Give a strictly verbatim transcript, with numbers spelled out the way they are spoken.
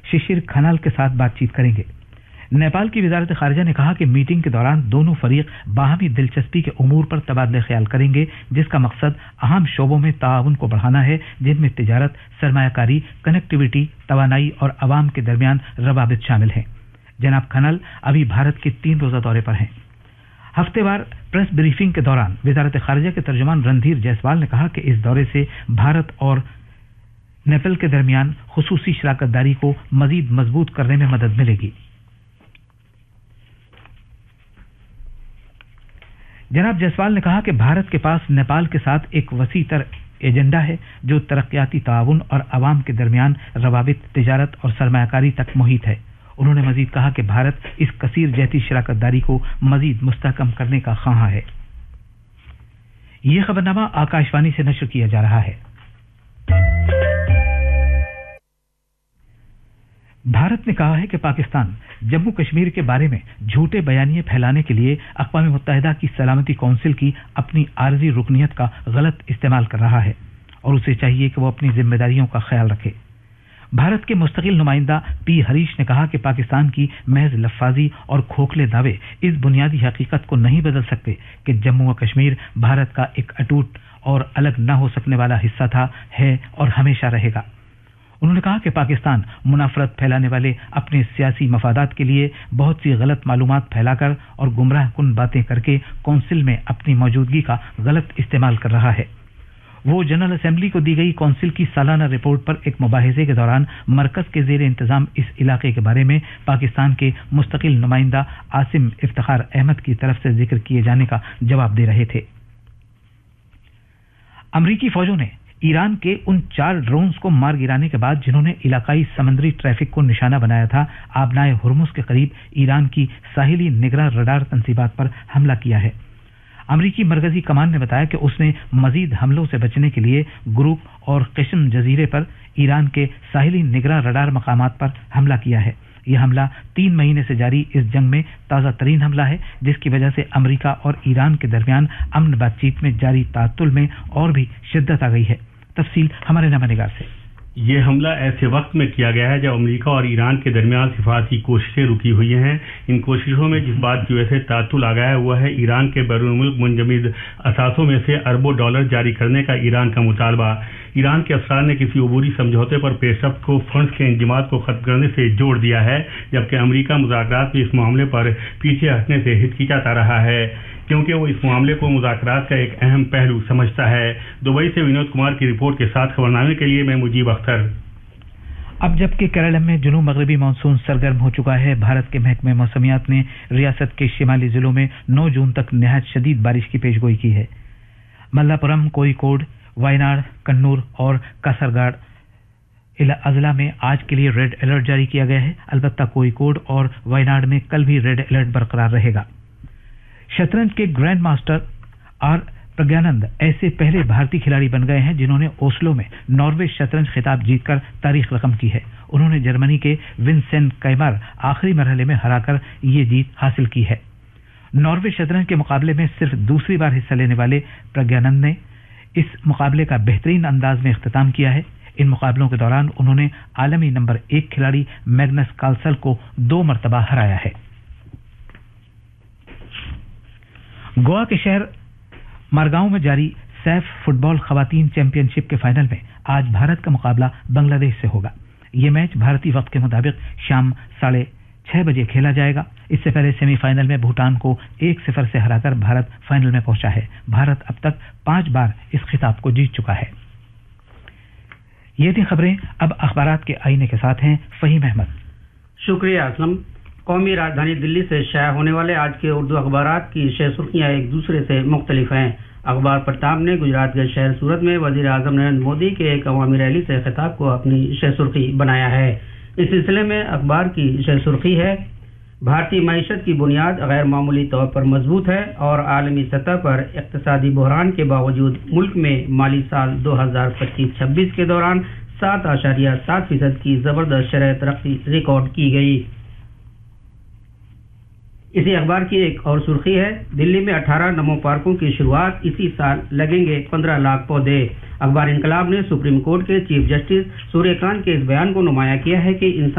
शिशिर खनाल के साथ बातचीत करेंगे। नेपाल की वजारत खारजा ने कहा कि मीटिंग के दौरान दोनों फरीक बाहमी दिलचस्पी के उमूर पर तबादले ख्याल करेंगे, जिसका मकसद अहम शोबों में ताउन को बढ़ाना है, जिनमें तिजारत, सरमायाकारी, कनेक्टिविटी, तवानाई और अवाम के दरमियान रवाबित शामिल हैं। जनाब खनल अभी भारत के तीन रोजा दौरे पर हैं। हफ्तेवार प्रेस ब्रीफिंग के दौरान वजारत खारजा के तर्जुमान रणधीर जायसवाल ने कहा कि इस दौरे से भारत और नेपाल के दरमियान खुसूसी शराकतदारी को मजीद मजबूत करने में मदद मिलेगी। जनाब जायसवाल ने कहा कि भारत के पास नेपाल के साथ एक वसी तर एजेंडा है जो तरक्याती ताउन और अवाम के दरमियान रवाबित, तिजारत और सरमायाकारी तक मुहित है। उन्होंने मजीद कहा कि भारत इस कसीर जहती शराकतदारी को मजीद मुस्तहकम करने का ख्वाह है। यह खबरनामा आकाशवाणी से नश्र किया जा रहा है। भारत ने कहा है कि पाकिस्तान जम्मू कश्मीर के बारे में झूठे बयानिए फैलाने के लिए अक़वाम मुत्तहिदा की सलामती कौंसिल की अपनी आर्जी रुकनियत का गलत इस्तेमाल कर रहा है और उसे चाहिए कि वो अपनी जिम्मेदारियों का ख्याल रखे। भारत के मुस्तकिल नुमाइंदा पी हरीश ने कहा कि पाकिस्तान की महज लफ्फाजी और खोखले दावे इस बुनियादी हकीकत को नहीं बदल सकते कि जम्मू व कश्मीर भारत का एक अटूट और अलग न हो सकने वाला हिस्सा था, है और हमेशा रहेगा। उन्होंने कहा कि पाकिस्तान मुनाफरत फैलाने वाले अपने सियासी मफादात के लिए बहुत सी गलत मालूमात फैलाकर और गुमराह कुन बातें करके कौंसिल में अपनी मौजूदगी का गलत इस्तेमाल कर रहा है। वो जनरल असेंबली को दी गई कौंसिल की सालाना रिपोर्ट पर एक मुबाहिजे के दौरान मरकज के जेर इंतजाम इस इलाके के बारे में पाकिस्तान के मुस्तकिल नुमाइंदा आसिम इफ्तिखार अहमद की तरफ से जिक्र किए जाने का जवाब दे रहे थे। अमरीकी फौजों ने ईरान के उन चार ड्रोन्स को मार गिराने के बाद जिन्होंने इलाकाई समुद्री ट्रैफिक को निशाना बनाया था, आबनाए हुर्मुज के करीब ईरान की साहिली निगरां रडार तंसीबात पर हमला किया है। अमरीकी मरकजी कमान ने बताया कि उसने मजीद हमलों से बचने के लिए गुरूक और किस्म जजीरे पर ईरान के साहिली निगरां रडार मकामात पर हमला किया है। यह हमला तीन महीने से जारी इस जंग में ताज़ा तरीन हमला है, जिसकी वजह से अमरीका और ईरान के दरमियान अमन बातचीत में जारी तातुल में और भी शिद्दत आ गई है। तफसील हमारे नमानिगार से। ये हमला ऐसे वक्त में किया गया है जब अमेरिका और ईरान के दरमियान सिफारती कोशिशें रुकी हुई हैं। इन कोशिशों में जिस बात की वजह से तातुल आ गया है वह है ईरान के बैरून मुल्क मुंजमद असासों में से अरबों डॉलर जारी करने का ईरान का मुतालबा। ईरान के अफसरान ने किसी अबूरी समझौते पर पेशरफ्त को फंड्स के इंजमात को खत्म करने से जोड़ दिया है, जबकि अमेरिका मुज़ाकरात में इस मामले पर पीछे हटने से हिचकिचाता रहा है क्योंकि वो इस मामले को मुज़ाकरात का एक अहम पहलू समझता है। दुबई से विनोद कुमार की रिपोर्ट के साथ खबरनामे के लिए मैं मुजीब अख्तर। अब जबकि केरल में जुनूब मगरबी मानसून सरगर्म हो चुका है, भारत के महकमे मौसमियात ने रियासत के शिमाली जिलों में नौ जून तक नहायत शदीद बारिश की पेशगोई की है। मल्लापुरम, कोयिकोड, वायनाड, कन्नूर और कासरगाड अजला में आज के लिए रेड अलर्ट जारी किया गया है। अलबत्ता कोयिकोड और वायनाड में कल भी रेड अलर्ट बरकरार रहेगा। शतरंज के ग्रैंड मास्टर आर प्रज्ञानंद ऐसे पहले भारतीय खिलाड़ी बन गए हैं जिन्होंने ओस्लो में नॉर्वे शतरंज खिताब जीतकर तारीख रकम की है। उन्होंने जर्मनी के विंसेंट कैमर आखिरी मरहले में हराकर ये जीत हासिल की है। नॉर्वे शतरंज के मुकाबले में सिर्फ दूसरी बार हिस्सा लेने वाले प्रज्ञानंद ने इस मुकाबले का बेहतरीन अंदाज में इख्तिताम किया है। इन मुकाबलों के दौरान उन्होंने आलमी नंबर एक खिलाड़ी मैग्नस कार्लसन को दो मरतबा हराया है। गोवा के शहर मारगांव में जारी सैफ फुटबॉल खवातीन चैंपियनशिप के फाइनल में आज भारत का मुकाबला बांग्लादेश से होगा। यह मैच भारतीय वक्त के मुताबिक शाम साढ़े छह बजे खेला जाएगा। इससे पहले सेमीफाइनल में भूटान को एक सिफर से हराकर भारत फाइनल में पहुंचा है। भारत अब तक पांच बार इस खिताब को जीत चुका है। ये थी खबरें। अब अखबारात के आईने के साथ हैं फहीम अहमद। शुक्रिया असलम। कौमी राजधानी दिल्ली से शाया होने वाले आज के उर्दू अखबारात की शह सुर्खियाँ एक दूसरे से मुख्तलिफ हैं। अखबार प्रताप ने गुजरात के शहर सूरत में वजीर आजम नरेंद्र मोदी के एक अवामी रैली से खिताब को अपनी शह सुर्खी बनाया है। इस सिलसिले में अखबार की शह सुर्खी है, भारतीय मईशत की बुनियाद गैर मामूली तौर पर मजबूत है और आलमी सतह पर इक्तिसादी बहरान के बावजूद मुल्क में माली साल दो हजार पच्चीस छब्बीस के दौरान सात आशारिया सात फीसद की जबरदस्त शरह तरक्की रिकॉर्ड की गई। इसी अखबार की एक और सुर्खी है, दिल्ली में अठारह नमो पार्कों की शुरुआत, इसी साल लगेंगे पंद्रह लाख पौधे। अखबार इनकलाब ने सुप्रीम कोर्ट के चीफ जस्टिस सूर्यकांत के इस बयान को नुमाया किया है कि इंसान